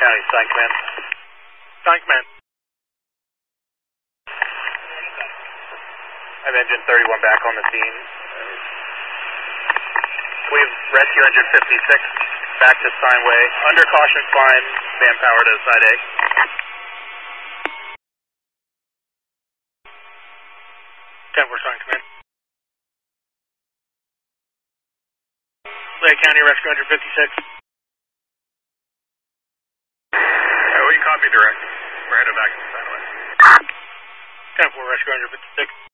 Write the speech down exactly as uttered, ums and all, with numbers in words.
County, Stein Command. Stein Command. I have engine thirty-one back on the scene. We've rescue engine fifty-six back to Steinway. Under caution climb, manpower to side A. ten four Stein Command. Lake County, rescue engine fifty-six. Yeah, we copy direct. We're headed back to Steinway. ten four, rescue engine fifty-six.